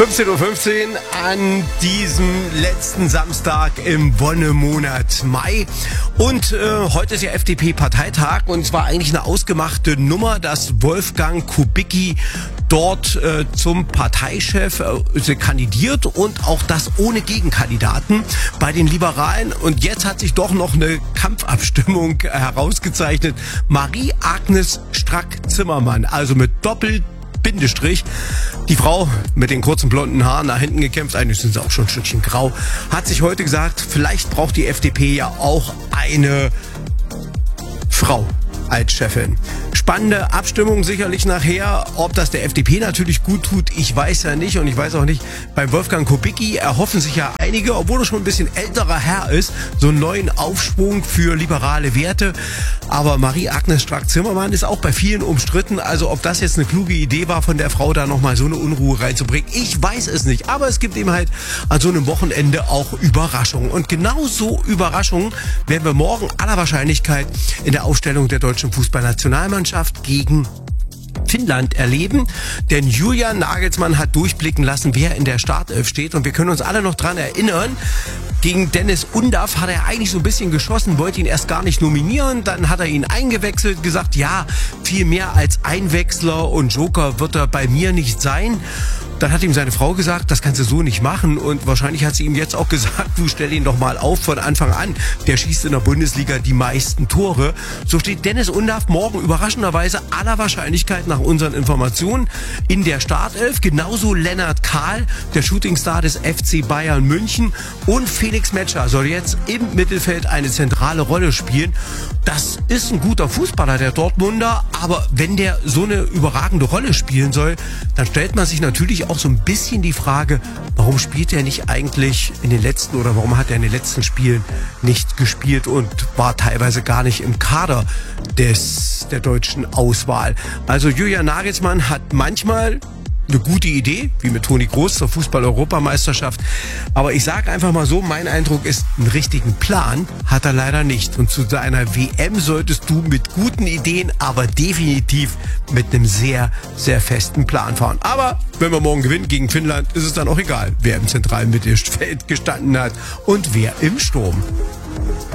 15:15 Uhr an diesem letzten Samstag im Wonnemonat Mai. Und heute ist ja FDP-Parteitag und zwar eigentlich eine ausgemachte Nummer, dass Wolfgang Kubicki dort zum Parteichef kandidiert und auch das ohne Gegenkandidaten bei den Liberalen. Und jetzt hat sich doch noch eine Kampfabstimmung herausgezeichnet. Marie-Agnes Strack-Zimmermann, also mit Bindestrich. Die Frau mit den kurzen blonden Haaren nach hinten gekämpft, eigentlich sind sie auch schon ein Stückchen grau, hat sich heute gesagt, vielleicht braucht die FDP ja auch eine Frau als Chefin. Spannende Abstimmung sicherlich nachher. Ob das der FDP natürlich gut tut, ich weiß ja nicht. Und ich weiß auch nicht, bei Wolfgang Kubicki erhoffen sich ja einige, obwohl er schon ein bisschen älterer Herr ist, so einen neuen Aufschwung für liberale Werte. Aber Marie-Agnes Strack-Zimmermann ist auch bei vielen umstritten. Also ob das jetzt eine kluge Idee war von der Frau, da nochmal so eine Unruhe reinzubringen, ich weiß es nicht. Aber es gibt eben halt an so einem Wochenende auch Überraschungen. Und genau so Überraschungen werden wir morgen aller Wahrscheinlichkeit in der Aufstellung der deutschen Fußballnationalmannschaft gegen Finnland erleben, denn Julian Nagelsmann hat durchblicken lassen, wer in der Startelf steht, und wir können uns alle noch dran erinnern, gegen Dennis Undaff hat er eigentlich so ein bisschen geschossen, wollte ihn erst gar nicht nominieren, dann hat er ihn eingewechselt, gesagt, ja, viel mehr als Einwechsler und Joker wird er bei mir nicht sein. Dann hat ihm seine Frau gesagt, das kannst du so nicht machen, und wahrscheinlich hat sie ihm jetzt auch gesagt, du stell ihn doch mal auf von Anfang an. Der schießt in der Bundesliga die meisten Tore. So steht Dennis Undaff morgen überraschenderweise aller Wahrscheinlichkeit nach unseren Informationen in der Startelf. Genauso Lennart Kahl, der Shootingstar des FC Bayern München, und Felix Metscher soll jetzt im Mittelfeld eine zentrale Rolle spielen. Das ist ein guter Fußballer, der Dortmunder, aber wenn der so eine überragende Rolle spielen soll, dann stellt man sich natürlich auch so ein bisschen die Frage, warum spielt er nicht eigentlich in den letzten, oder warum hat er in den letzten Spielen nicht gespielt und war teilweise gar nicht im Kader der deutschen Auswahl. Also Julian Nagelsmann hat manchmal eine gute Idee, wie mit Toni Kroos zur Fußball-Europameisterschaft. Aber ich sage einfach mal so, mein Eindruck ist, einen richtigen Plan hat er leider nicht. Und zu einer WM solltest du mit guten Ideen, aber definitiv mit einem sehr, sehr festen Plan fahren. Aber wenn wir morgen gewinnen gegen Finnland, ist es dann auch egal, wer im zentralen Mittelfeld gestanden hat und wer im Sturm.